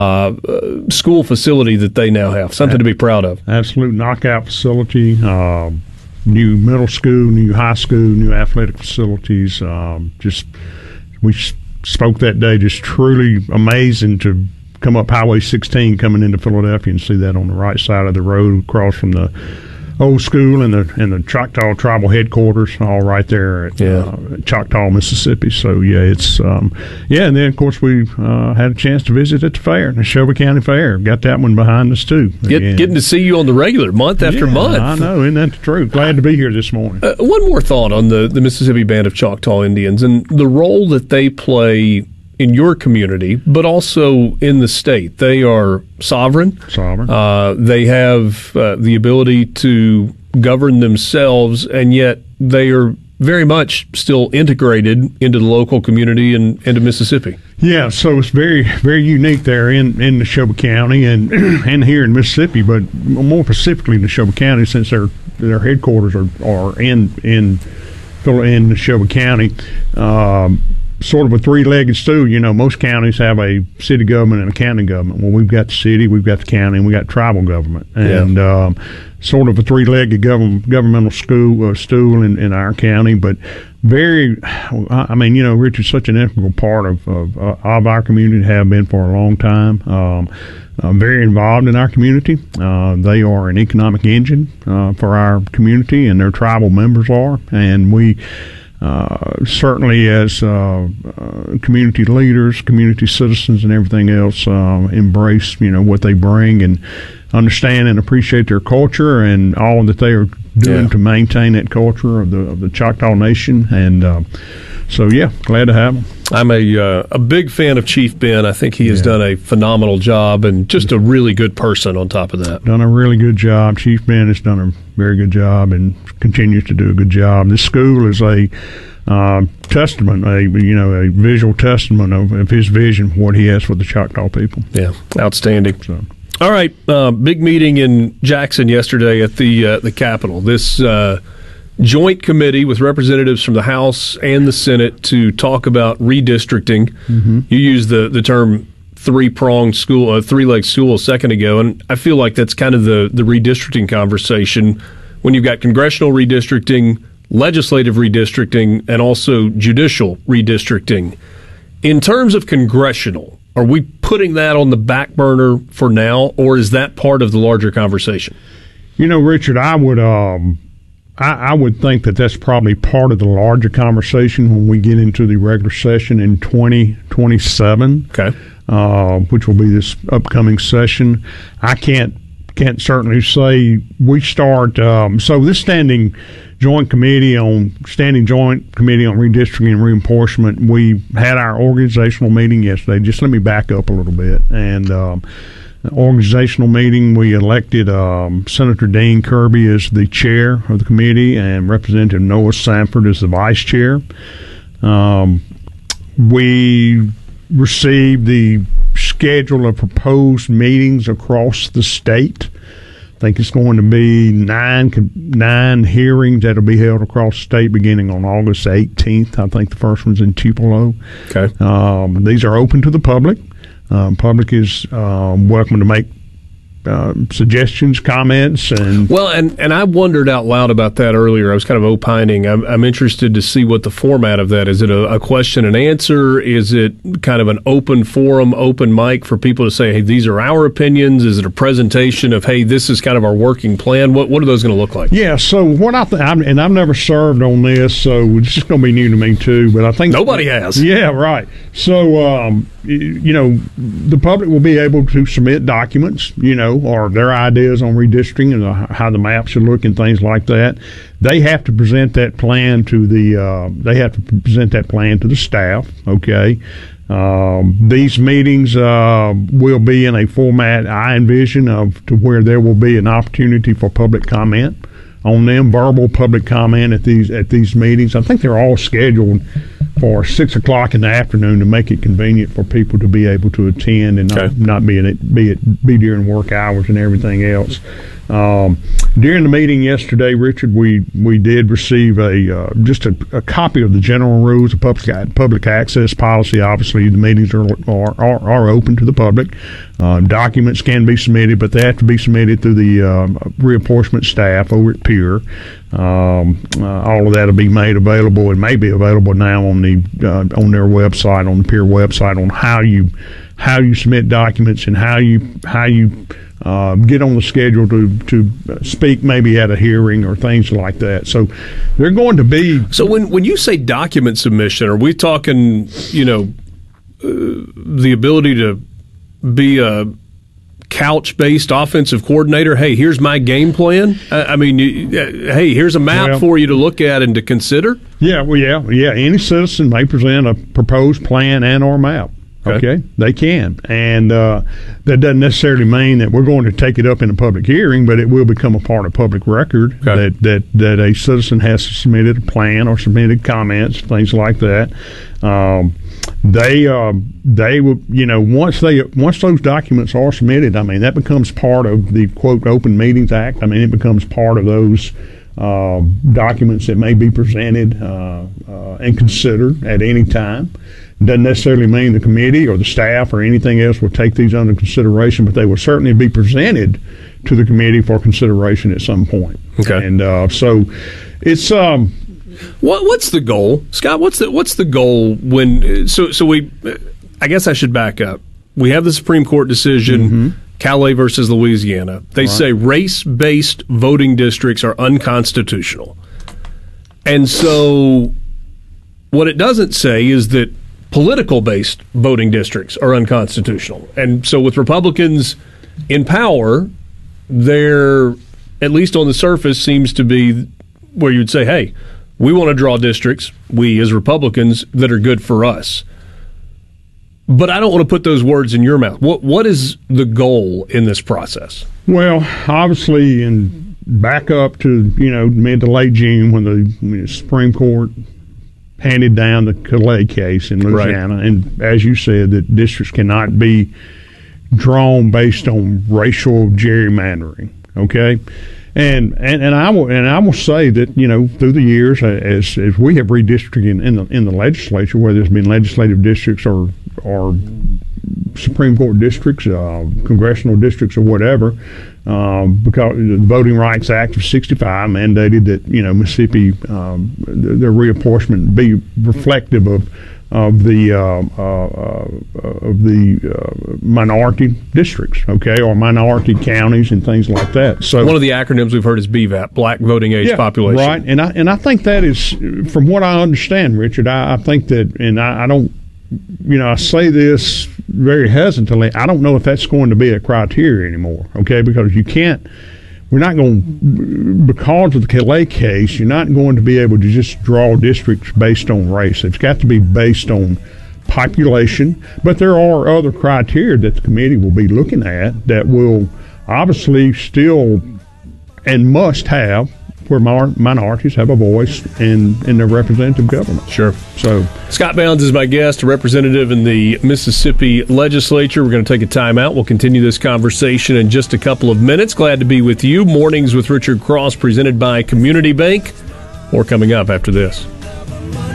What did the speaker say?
school facility that they now have. Something to be proud of. Absolute knockout facility. New middle school, new high school, new athletic facilities. We spoke that day. Just truly amazing to come up Highway 16 coming into Philadelphia and see that on the right side of the road across from the old school and the Choctaw Tribal Headquarters, all right there at Choctaw, Mississippi. So it's and then of course we had a chance to visit at the fair, the Neshoba County Fair. Got that one behind us too. Getting to see you on the regular, month after month. I know, isn't that the truth? Glad to be here this morning. One more thought on the Mississippi Band of Choctaw Indians and the role that they play in your community, but also in the state. They are sovereign. They have the ability to govern themselves, and yet they are very much still integrated into the local community and into Mississippi. Yeah, so it's very, very unique there in Neshoba County and and here in Mississippi, but more specifically in Neshoba County, since their headquarters are in Neshoba County. Sort of a three-legged stool. Most counties have a city government and a county government. Well, we've got the city, we've got the county, and we got tribal government. And sort of a three-legged governmental stool in our county. But Richard's such an integral part of our community, have been for a long time. Very involved in our community. They are an economic engine for our community, and their tribal members are. And we certainly as community leaders, community citizens, and everything else embrace what they bring and understand and appreciate their culture and all that they are doing to maintain that culture of the Choctaw Nation. And glad to have them. I'm a big fan of Chief Ben. I think he has done a phenomenal job and just a really good person on top of that. Done a really good job. Chief Ben has done a very good job and continues to do a good job. This school is a testament, a visual testament of his vision, what he has for the Choctaw people. Yeah, outstanding. So. All right, big meeting in Jackson yesterday at the Capitol. This joint committee with representatives from the House and the Senate to talk about redistricting. Mm-hmm. You used the term three-pronged school, three-legged stool a second ago, and I feel like that's kind of the redistricting conversation when you've got congressional redistricting, legislative redistricting, and also judicial redistricting. In terms of congressional, are we putting that on the back burner for now, or is that part of the larger conversation? Richard, I would think that that's probably part of the larger conversation when we get into the regular session in 2027, which will be this upcoming session. I can't certainly say we start. So this standing joint committee on redistricting and reapportionment, we had our organizational meeting yesterday. Just let me back up a little bit. And the organizational meeting, we elected Senator Dean Kirby as the chair of the committee and Representative Noah Sanford as the vice chair. We received the schedule of proposed meetings across the state. I think it's going to be nine hearings that will be held across the state beginning on August 18th. I think the first one's in Tupelo. Okay. These are open to the public. Public is welcome to make suggestions, comments, and I wondered out loud about that earlier. I was kind of opining. I'm interested to see what the format of that is. It a question and answer? Is it kind of an open forum, open mic for people to say, "Hey, these are our opinions"? Is it a presentation of, "Hey, this is kind of our working plan"? What are those going to look like? Yeah. So what I've never served on this, so it's just going to be new to me too. But I think nobody has. Yeah. Right. So the public will be able to submit documents, or their ideas on redistricting and how the map should look and things like that. They have to present that plan to the staff. Okay. These meetings will be in a format I envision to where there will be an opportunity for public comment on them, verbal public comment at these meetings. I think they're all scheduled for 6 o'clock in the afternoon to make it convenient for people to be able to attend and not be during work hours and everything else. During the meeting yesterday, Richard, we did receive just a copy of the general rules of public access policy. Obviously, the meetings are open to the public. Documents can be submitted, but they have to be submitted through the reapportionment staff over at Peer. All of that will be made available and may be available now on their website, on the Peer website, on how you submit documents and how you get on the schedule to speak maybe at a hearing or things like that. So they're going to be. So when you say document submission, are we talking, the ability to be a couch-based offensive coordinator? Hey, here's my game plan. Hey, here's a map for you to look at and to consider. Yeah. Any citizen may present a proposed plan and or map. Okay, they can, and that doesn't necessarily mean that we're going to take it up in a public hearing, but it will become a part of public record that a citizen has submitted a plan or submitted comments, things like that. They will, once those documents are submitted, that becomes part of the quote Open Meetings Act. It becomes part of those documents that may be presented and considered at any time. Doesn't necessarily mean the committee or the staff or anything else will take these under consideration, but they will certainly be presented to the committee for consideration at some point. Okay. And so it's what's the goal, Scott? What's the goal when? So we, I guess I should back up. We have the Supreme Court decision, Calais versus Louisiana. They say race-based voting districts are unconstitutional, and so what it doesn't say is that political-based voting districts are unconstitutional. And so with Republicans in power, there, at least on the surface, seems to be where you'd say, hey, we want to draw districts, we as Republicans, that are good for us. But I don't want to put those words in your mouth. What is the goal in this process? Well, obviously, back up to, mid to late June when the Supreme Court handed down the Calais case in Louisiana, and as you said, that districts cannot be drawn based on racial gerrymandering. Okay, and I will say that through the years, as we have redistricting in the legislature, whether it's been legislative districts or Supreme Court districts, congressional districts, or whatever. Because the Voting Rights Act of '65 mandated that Mississippi their reapportionment be reflective of the minority districts, or minority counties and things like that. So one of the acronyms we've heard is BVAP, Black Voting Age Population. Right, and I think that is, from what I understand, Richard. I think that, and I don't. I say this very hesitantly. I don't know if that's going to be a criteria anymore, because we're not going, because of the Calais case, you're not going to be able to just draw districts based on race. It's got to be based on population, but there are other criteria that the committee will be looking at that will obviously still and must have where minorities have a voice in their representative government. Sure. So Scott Bounds is my guest, a representative in the Mississippi legislature. We're going to take a time out. We'll continue this conversation in just a couple of minutes. Glad to be with you. Mornings with Richard Cross, presented by Community Bank. More coming up after this.